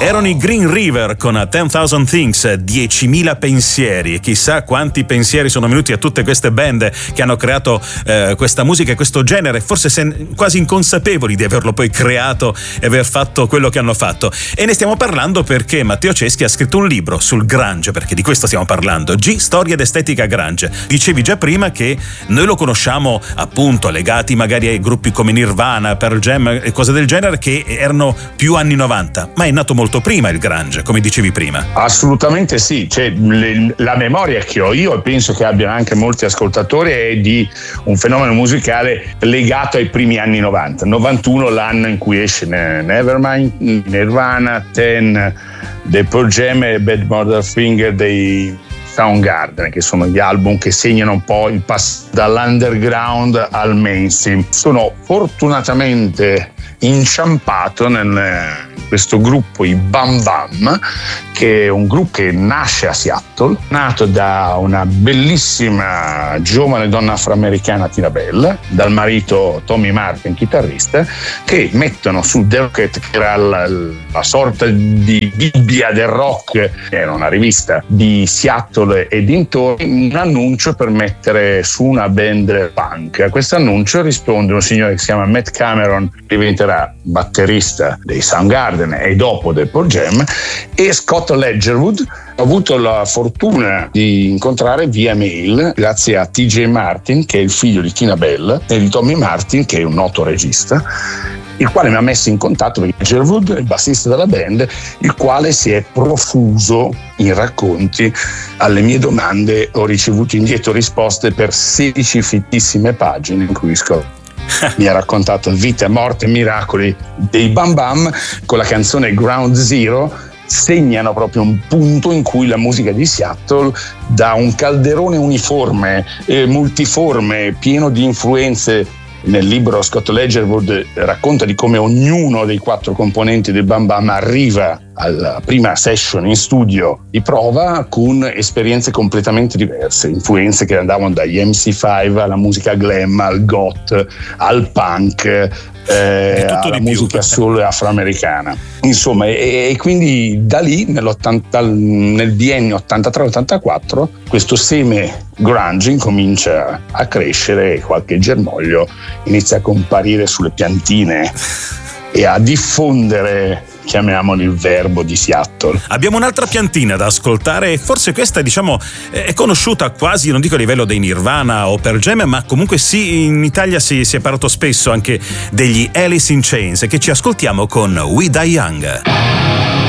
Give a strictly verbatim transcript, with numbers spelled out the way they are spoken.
Erano i Green River con ten thousand Things, diecimila pensieri, e chissà quanti pensieri sono venuti a tutte queste band che hanno creato eh, questa musica e questo genere, forse sen- quasi inconsapevoli di averlo poi creato e aver fatto quello che hanno fatto. E ne stiamo parlando perché Matteo Ceschi ha scritto un libro sul grunge, perché di questo stiamo parlando, G, Storia ed estetica grunge. Dicevi già prima che noi lo conosciamo appunto legati magari ai gruppi come Nirvana, Pearl Jam e cose del genere, che erano più anni novanta, ma è nato molto prima il grunge, come dicevi prima. Assolutamente sì, cioè, le, la memoria che ho io, e penso che abbiano anche molti ascoltatori, è di un fenomeno musicale legato ai primi anni novanta. novantuno l'anno in cui esce Nevermind, Nirvana, Ten, The Pearl Jam e Bad Motherfinger dei Soundgarden, che sono gli album che segnano un po' il passo dall'underground al mainstream. Sono fortunatamente inciampato nel questo gruppo, i Bam Bam, che è un gruppo che nasce a Seattle, nato da una bellissima giovane donna afroamericana, Tina Bell, dal marito Tommy Martin, chitarrista, che mettono su The Rocket, che era la, la sorta di Bibbia del rock, era una rivista di Seattle e dintorni, un annuncio per mettere su una band punk. A questo annuncio risponde un signore che si chiama Matt Cameron, che diventerà batterista dei Soundgarden e dopo del Pearl Jam, e Scott Ledgerwood. Ho avuto la fortuna di incontrare via mail, grazie a T J Martin, che è il figlio di Tina Bell, e di Tommy Martin, che è un noto regista, il quale mi ha messo in contatto con Ledgerwood, il bassista della band, il quale si è profuso in racconti. Alle mie domande ho ricevuto indietro risposte per sedici fittissime pagine in cui Scott mi ha raccontato vita, morte e miracoli dei Bam Bam. Con la canzone Ground Zero segnano proprio un punto in cui la musica di Seattle, da un calderone uniforme, eh, multiforme, pieno di influenze. Nel libro Scott Ledgerwood racconta di come ognuno dei quattro componenti del Bam Bam arriva alla prima session in studio di prova con esperienze completamente diverse, influenze che andavano dagli M C cinque alla musica glam, al goth, al punk, eh, alla musica più. Soul afroamericana. Insomma, e, e quindi da lì nel biennio ottantatré ottantaquattro questo seme grunge incomincia a crescere e qualche germoglio inizia a comparire sulle piantine e a diffondere, chiamiamolo, il verbo di Seattle. Abbiamo un'altra piantina da ascoltare, e forse questa, diciamo, è conosciuta quasi, non dico a livello dei Nirvana o Pearl Jam, ma comunque sì, in Italia si, si è parlato spesso anche degli Alice in Chains, che ci ascoltiamo con We Die Young.